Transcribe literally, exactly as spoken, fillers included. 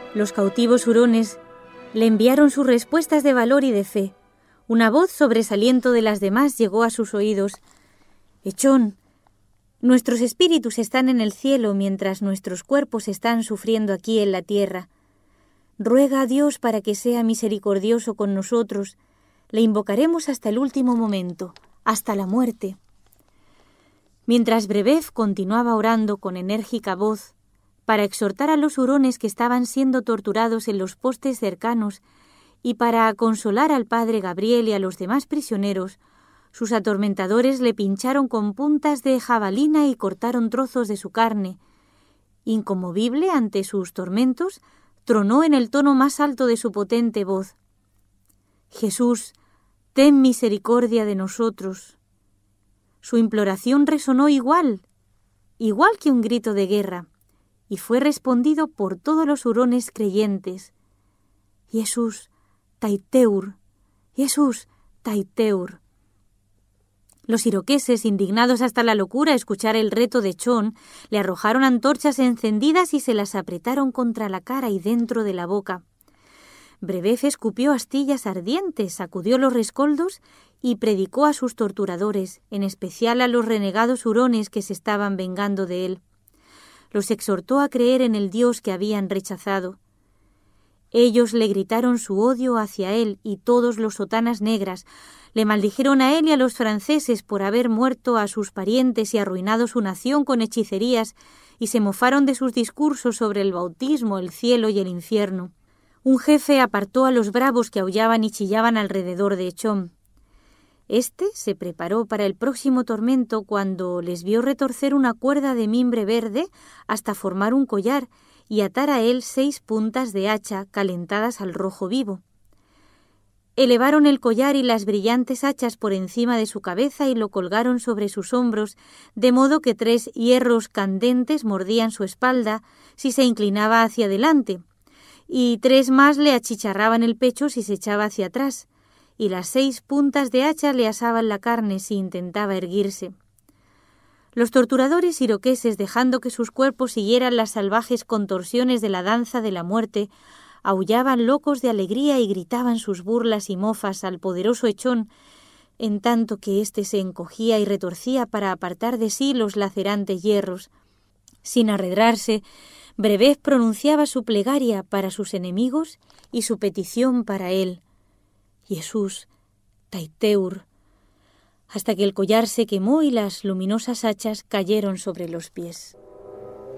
Los cautivos hurones le enviaron sus respuestas de valor y de fe. Una voz sobresaliente de las demás llegó a sus oídos. «Echón, nuestros espíritus están en el cielo mientras nuestros cuerpos están sufriendo aquí en la tierra. Ruega a Dios para que sea misericordioso con nosotros. Le invocaremos hasta el último momento, hasta la muerte». Mientras Brebev continuaba orando con enérgica voz para exhortar a los hurones que estaban siendo torturados en los postes cercanos y para consolar al padre Gabriel y a los demás prisioneros, sus atormentadores le pincharon con puntas de jabalina y cortaron trozos de su carne. Inconmovible ante sus tormentos, tronó en el tono más alto de su potente voz: «Jesús, ten misericordia de nosotros». Su imploración resonó igual, igual que un grito de guerra, y fue respondido por todos los hurones creyentes: «Jesús, Taiteur, Jesús, Taiteur». Los iroqueses, indignados hasta la locura a escuchar el reto de Echón, le arrojaron antorchas encendidas y se las apretaron contra la cara y dentro de la boca. Brebev escupió astillas ardientes, sacudió los rescoldos y predicó a sus torturadores, en especial a los renegados hurones que se estaban vengando de él. Los exhortó a creer en el Dios que habían rechazado. Ellos le gritaron su odio hacia él y todos los sotanas negras, le maldijeron a él y a los franceses por haber muerto a sus parientes y arruinado su nación con hechicerías, y se mofaron de sus discursos sobre el bautismo, el cielo y el infierno. Un jefe apartó a los bravos que aullaban y chillaban alrededor de Echón. Este se preparó para el próximo tormento cuando les vio retorcer una cuerda de mimbre verde hasta formar un collar y atar a él seis puntas de hacha calentadas al rojo vivo. Elevaron el collar y las brillantes hachas por encima de su cabeza y lo colgaron sobre sus hombros, de modo que tres hierros candentes mordían su espalda si se inclinaba hacia adelante, y tres más le achicharraban el pecho si se echaba hacia atrás, y las seis puntas de hacha le asaban la carne si intentaba erguirse. Los torturadores iroqueses, dejando que sus cuerpos siguieran las salvajes contorsiones de la danza de la muerte, aullaban locos de alegría y gritaban sus burlas y mofas al poderoso Echón, en tanto que éste se encogía y retorcía para apartar de sí los lacerantes hierros. Sin arredrarse, Brebev pronunciaba su plegaria para sus enemigos y su petición para él: «Jesús, Taiteur», hasta que el collar se quemó y las luminosas hachas cayeron sobre los pies.